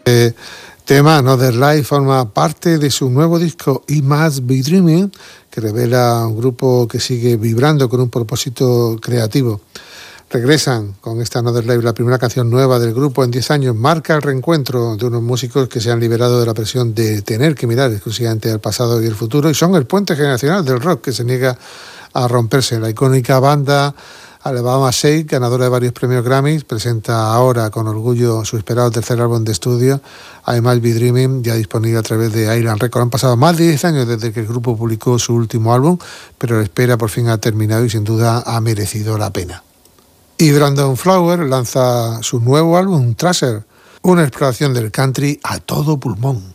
Tema Another Life forma parte de su nuevo disco It Must Be Dreaming, que revela un grupo que sigue vibrando con un propósito creativo. Regresan con esta Another Life, la primera canción nueva del grupo en 10 años, marca el reencuentro de unos músicos que se han liberado de la presión de tener que mirar exclusivamente al pasado y el futuro, y son el puente generacional del rock que se niega a romperse. La icónica banda Alabama Shake, ganadora de varios premios Grammys, presenta ahora con orgullo su esperado tercer álbum de estudio, I Must Be Dreaming, ya disponible a través de Island Records. Han pasado más de 10 años desde que el grupo publicó su último álbum, pero la espera por fin ha terminado y sin duda ha merecido la pena. Y Brandon Flowers lanza su nuevo álbum, Tracer, una exploración del country a todo pulmón.